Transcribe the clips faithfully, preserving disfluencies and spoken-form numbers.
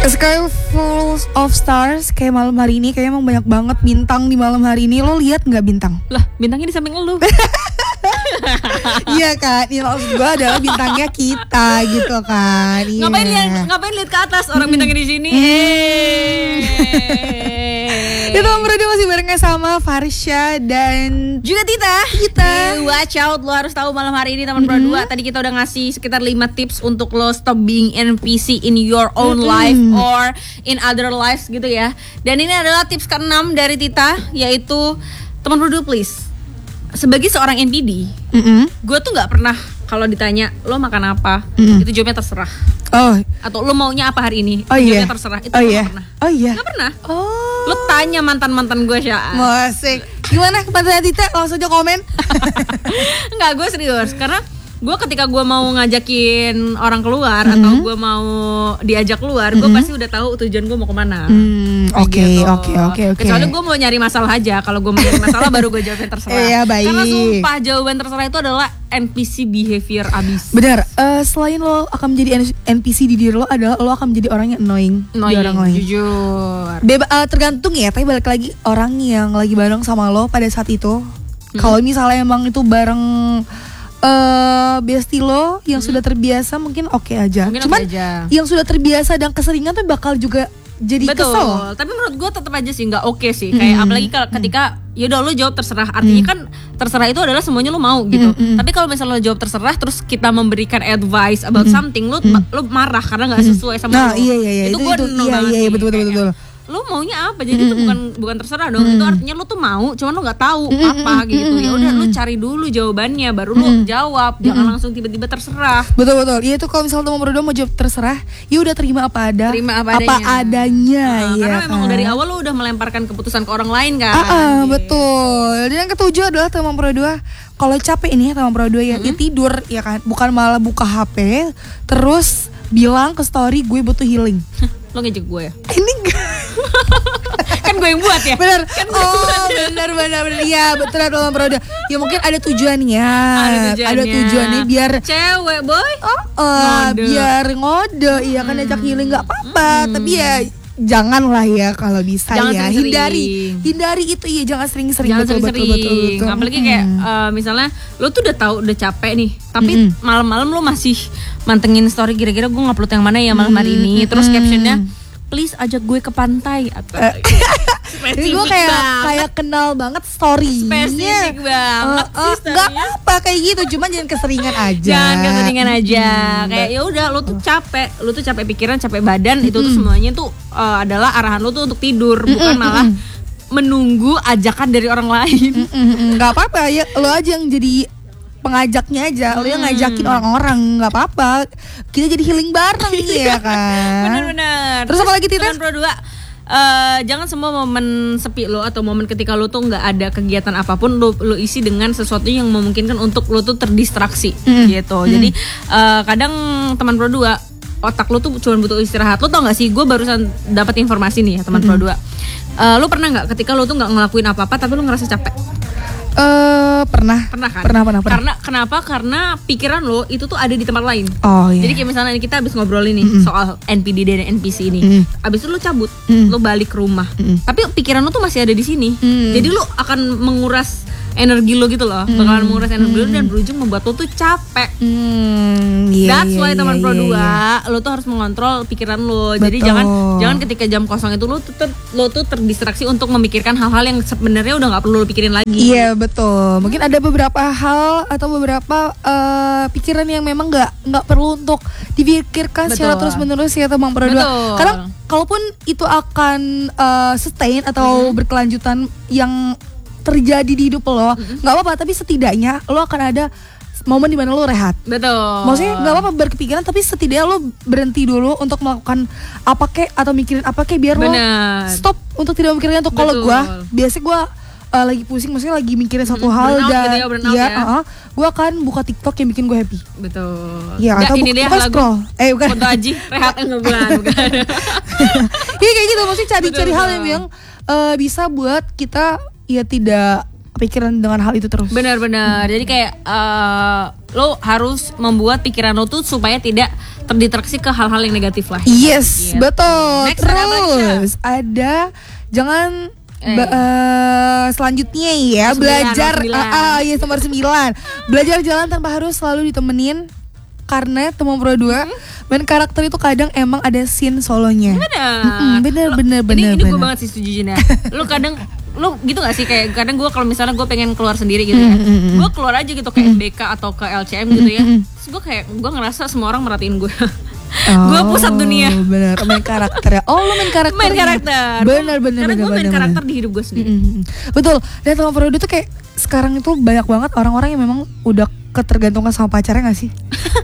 A sky full of stars. Kayak malam hari ini kayaknya emang banyak banget bintang di malam hari ini. Lo lihat nggak bintang? Lah, bintangnya di samping lu. Iya kan, ini maksud gue adalah bintangnya kita gitu kan. Iya. Ngapain lihat ngapain lihat ke atas orang hmm. bintangnya di sini? Itu Om Bro masih barengnya sama Farsha dan juga Tita. Kita. Watch out, lo harus tahu malam hari ini teman Bro dua. Tadi kita udah ngasih sekitar lima tips untuk lo stop being N P C in your own mm-hmm. life or in other lives gitu ya. Dan ini adalah tips keenam dari Tita, yaitu teman Bro dua please. Sebagai seorang N P D, mm-hmm. gue tuh nggak pernah kalau ditanya lo makan apa, mm-hmm. itu jawabnya terserah. Oh. Atau lo maunya apa hari ini? Oh jawabnya iya. terserah. Itu oh gue iya. gak pernah. Oh iya. Gak pernah. Oh. Lo tanya mantan mantan gue Syah. Masih. Gimana mantan Tita? Langsung aja komen. Enggak, gue serius. Karena gue ketika gue mau ngajakin orang keluar mm-hmm. atau gue mau diajak keluar, mm-hmm. gue pasti udah tahu tujuan gue mau kemana. Oke oke oke oke. Kecuali gue mau nyari masalah aja. Kalau gue mau nyari masalah baru gue jawabin terserah. Iya, baik. Karena sumpah jawaban terserah itu adalah N P C behavior abis. Benar. Uh, selain lo akan menjadi N P C di diri lo, adalah lo akan menjadi orang yang annoying, annoying di orang lain. Jujur. Beba, uh, tergantung ya. Tapi balik lagi orang yang lagi bareng sama lo pada saat itu. Hmm. Kalau misalnya emang itu bareng Uh, bestie lo yang hmm. sudah terbiasa mungkin oke okay aja. Mungkin Cuman okay aja. Yang sudah terbiasa dan keseringan tuh bakal juga jadi betul. Kesel. Tapi menurut gue tetap aja sih nggak oke okay sih. Kayak hmm. apalagi kalau ketika yaudah lo jawab terserah. Artinya hmm. kan terserah itu adalah semuanya lo mau gitu. Hmm. Tapi kalau misalnya lo jawab terserah terus kita memberikan advice about hmm. something, lo hmm. lo marah karena nggak sesuai sama nah, lo. Iya iya iya. Itu, itu gue itu, iya iya betul betul betul. betul. Lo maunya apa? Jadi itu bukan bukan terserah dong. Itu artinya lo tuh mau, cuman lo nggak tahu apa gitu. Ya udah lo cari dulu jawabannya, baru lo jawab. Jangan langsung tiba-tiba terserah. Betul betul. Iya itu kalau misalnya teman berdua mau jawab terserah, ya udah terima apa ada. Terima apa adanya. Apa adanya. Nah, ya, karena kan? memang dari awal lo udah melemparkan keputusan ke orang lain kan. Ah, ah betul. Dan yang ketujuh adalah teman berdua. Kalau capek ini ya teman berdua ya, mm-hmm. ya tidur ya kan, bukan malah buka H P terus bilang ke story gue butuh healing. Lo ngejek gue ya? Ini kan gue yang buat ya? Bener. Kan oh bener bener bener. Iya betul teman berdua. Ya mungkin ada tujuannya. Ada tujuannya. Ada tujuannya biar cewek boy. Oh, uh, biar ngode. Iya kan ajak healing nggak apa-apa. Hmm. Tapi ya janganlah ya kalau bisa jangan ya sering-sering. hindari hindari itu ya jangan sering-sering jangan betul, sering-sering betul, betul, betul. Apalagi hmm. kayak uh, misalnya lo tuh udah tahu udah capek nih tapi hmm. malam-malam lo masih mantengin story kira-kira gue ngupload yang mana ya malam hari ini terus hmm. captionnya please ajak gue ke pantai atau ini gue kayak banget. kayak kenal banget story-nya. Spesifik banget uh, uh, sih. Gak apa kayak gitu, cuman jangan keseringan aja. Jangan keseringan aja. Hmm. Kayak ya udah lo tuh capek, lo tuh capek pikiran, capek badan, hmm. itu tuh semuanya tuh uh, adalah arahan lo tuh untuk tidur, hmm. bukan malah menunggu ajakan dari orang lain. Hmm. Gak apa-apa ya, lo aja yang jadi pengajaknya aja, hmm. lo yang ngajakin orang-orang, nggak apa-apa. Kita jadi healing bareng ya kan. Benar-benar. Terus apa lagi Tita? Pro dua. Uh, jangan semua momen sepi lo atau momen ketika lo tuh nggak ada kegiatan apapun lo lo isi dengan sesuatu yang memungkinkan untuk lo tuh terdistraksi mm. gitu. Mm. Jadi uh, kadang teman Pro dua otak lo tuh cuma butuh istirahat. Lo tau nggak sih? Gue barusan dapat informasi nih ya teman mm. Pro dua. Uh, lo pernah nggak ketika lo tuh nggak ngelakuin apa-apa tapi lo ngerasa capek? Uh, pernah. Pernah kan? Pernah, pernah, pernah. Karena kenapa? Karena pikiran lo itu tuh ada di tempat lain. Oh iya. Jadi kayak misalnya kita habis ngobrol ini mm-hmm. soal N P D dan N P C ini. Mm-hmm. Abis itu lo cabut, mm-hmm. lo balik ke rumah. Mm-hmm. Tapi pikiran lo tuh masih ada di sini. Mm-hmm. Jadi lo akan menguras energi lo gitu loh. Mm-hmm. Bakalan menguras energi mm-hmm. lo dan berujung membuat lo tuh capek. Mm-hmm. Yeah, That's why yeah, teman yeah, Pro dua, yeah, yeah. lo tuh harus mengontrol pikiran lo. Betul. Jadi jangan jangan ketika jam kosong itu lo tuh ter, lo tuh terdistraksi untuk memikirkan hal-hal yang sebenarnya udah nggak perlu lo pikirin lagi. Iya yeah, betul. Mungkin ada beberapa hal atau beberapa uh, pikiran yang memang nggak nggak perlu untuk dipikirkan secara terus menerus ya teman Pro dua. Karena kalaupun itu akan uh, sustain atau mm-hmm. berkelanjutan yang terjadi di hidup lo, nggak mm-hmm. apa-apa. Tapi setidaknya lo akan ada momen dimana lo rehat. Betul. Maksudnya nggak apa-apa berkepikiran, tapi setidaknya lo berhenti dulu untuk melakukan apa kek atau mikirin apa kek biar Bener. lo stop untuk tidak memikirkan. Untuk kalau gue, biasanya gue uh, lagi pusing, maksudnya lagi mikirin satu hmm, hal dan gitu ya, ya, ya. Uh-huh, gue akan buka TikTok yang bikin gue happy. Betul. Ya, Nggak, atau ini bu- dia bukan lagu scroll. Eh bukan. Foto Aji rehat enggak bukan. bukan. Iya kayak gitu, maksudnya cari-cari hal yang, yang uh, bisa buat kita ya tidak pikiran dengan hal itu terus. Benar-benar. Hmm. Jadi kayak uh, lo harus membuat pikiran lo tuh supaya tidak terdistraksi ke hal-hal yang negatif lah. Yes, gitu. Betul. Next, terus ada, ada jangan Eh. Ba- uh, selanjutnya ya sembilan, belajar ah uh, uh, ya nomor sembilan belajar jalan tanpa harus selalu ditemenin karena teman pro dua hmm. main karakter itu kadang emang ada scene solonya. Bener bener lo, bener ini, bener ini bener. gue banget sih setujunya. Lu kadang lu gitu gak sih kayak kadang gue kalau misalnya gue pengen keluar sendiri gitu ya, mm-hmm. gue keluar aja gitu ke M B K atau ke L C M gitu ya, terus gue kayak gue ngerasa semua orang merhatiin gue. Oh, gue pusat dunia. Bener, main karakter ya. Oh, lu main karakter. Main karakter. Bener, bener, Karena bener. gue main bener, karakter bener. di hidup gue sendiri. Mm-hmm. Betul. Dan teman pro itu kayak sekarang itu banyak banget orang-orang yang memang udah ketergantungan sama pacarnya gak sih?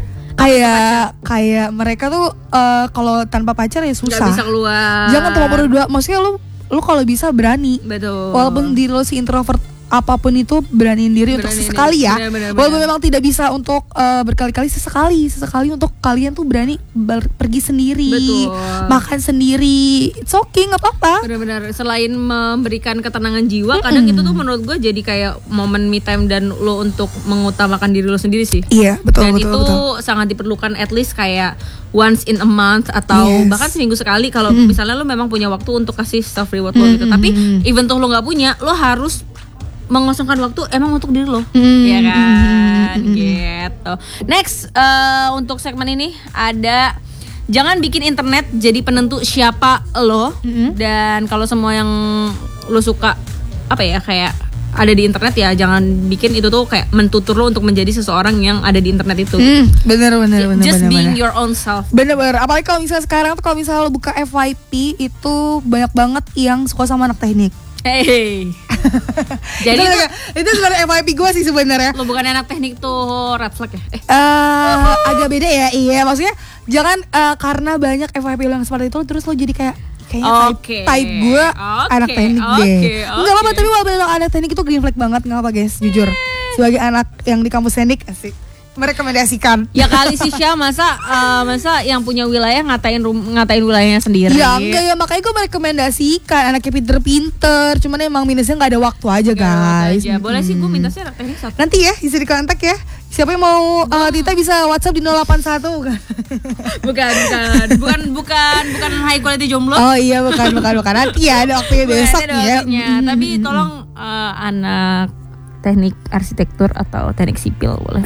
kayak kayak mereka tuh uh, kalau tanpa pacar ya susah. Gak bisa keluar. Jangan teman pro dua. Maksudnya lu lu kalau bisa berani. Betul. Walaupun diri lo si introvert apapun itu beraniin diri berani untuk sesekali ya. Bener, bener, Walaupun bener. memang tidak bisa untuk uh, berkali-kali, sesekali, sesekali untuk kalian tuh berani ber- pergi sendiri, Betul. makan sendiri. It's okay, nggak apa-apa. Benar-benar selain memberikan ketenangan jiwa, mm-hmm. kadang itu tuh menurut gue jadi kayak momen me time dan lo untuk mengutamakan diri lo sendiri sih. Iya, betul. Dan betul, itu betul. sangat diperlukan at least kayak once in a month atau yes. bahkan seminggu sekali kalau mm. misalnya lo memang punya waktu untuk kasih self reward lo gitu. Tapi even tuh lo nggak punya, lo harus mengosongkan waktu emang untuk diri lo, mm, ya kan, mm, gitu. Next uh, untuk segmen ini ada jangan bikin internet jadi penentu siapa lo, mm. dan kalau semua yang lo suka apa ya kayak ada di internet ya jangan bikin itu tuh kayak mentutur lo untuk menjadi seseorang yang ada di internet itu. Mm, bener bener bener. Just bener, being bener. your own self. Bener bener. Apalagi kalau misalnya sekarang tuh kalau misalnya lo buka F Y P itu banyak banget yang suka sama anak teknik. Hey. Jadi itu, itu sebenarnya F Y P gue sih sebenarnya. Lo bukan anak teknik tuh red flag ya? Eh. Uh, agak beda ya, iya maksudnya jangan uh, karena banyak F Y P yang seperti itu terus lo jadi kayak kayaknya okay. type, type gue okay. anak teknik okay. deh. Okay. Enggak apa-apa tapi walaupun anak teknik itu green flag banget nggak apa guys, jujur. Sebagai anak yang di kampus teknik asik. Merekomendasikan. Ya kali sih Syah masa uh, masa yang punya wilayah ngatain rum, ngatain wilayahnya sendiri. Ya enggak ya makanya gue merekomendasikan anaknya pinter-pinter. Cuman emang minusnya nggak ada waktu aja gak guys. Aja. Boleh hmm. sih gue minta sih anak teknik satu. Nanti ya bisa dikontak ya. Siapa yang mau uh, Tita bisa WhatsApp di nol delapan satu kan? bukan bukan bukan bukan bukan high quality jomblo. Oh iya bukan bukan bukan nanti ya ada waktunya besok ya. Mm-hmm. Tapi tolong uh, anak teknik arsitektur atau teknik sipil boleh.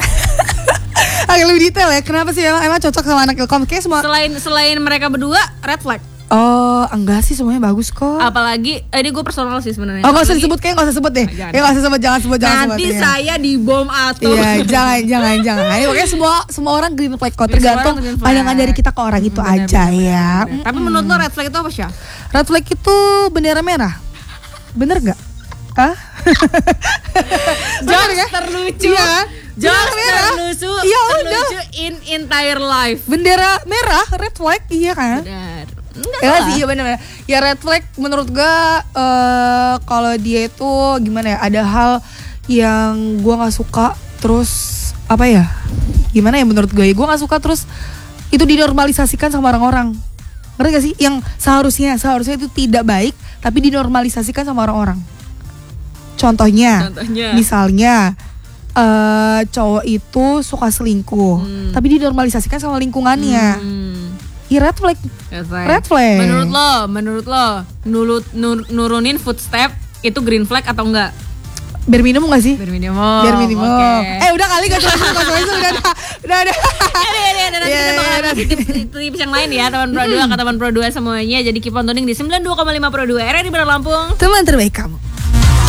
Agak lebih detail ya. Kenapa sih emang, emang cocok sama anak Ilkom? Kayak semua selain selain mereka berdua red flag. Oh enggak sih semuanya bagus kok. Apalagi eh, ini gue personal sih sebenarnya. Oh nggak usah disebut kayak nggak usah sebut deh. Ya nggak usah sebut jangan sebut jangan sebut. Nanti sebut, saya ya. dibom atau. Iya jangan jangan jangan. Ini pokoknya semua semua orang green flag kok. Tergantung pandangan dari kita ke orang itu hmm, bener, aja bener, ya. Bener, bener. Tapi menurut lo red flag itu apa sih? Red flag itu bendera merah. Bener nggak? Hah? Jokes terlucu. Iya. Jokes terlucu. Iya terlucu in entire life. Bendera merah, red flag, iya kan? Benar. Ya sih, iya benar. Ya red flag menurut gue uh, kalau dia itu gimana ya? Ada hal yang gue nggak suka, terus apa ya? Gimana ya menurut gue? Ya gue nggak suka terus itu dinormalisasikan sama orang-orang. Ngerti gak sih? Yang seharusnya seharusnya itu tidak baik, tapi dinormalisasikan sama orang-orang. Contohnya, Contohnya. misalnya uh, cowok itu suka selingkuh, hmm. tapi dinormalisasikan sama lingkungannya. Hmm. Ya red flag. Red flag. Red flag. Menurut lo, menurut lo, nulut, nur, nurunin footstep itu green flag atau enggak? Biar minimum gak sih? Biar minimum. Biar minimum. Okay. Eh udah kali gak cuma itu udah ada. Udah ada. Ya ya ya nanti kita bakal kasih tips yang lain ya teman Pro dua ke teman Pro dua semuanya. Jadi keep on tuning di sembilan puluh dua koma lima Pro dua R R I Benar Lampung. Teman terbaik kamu.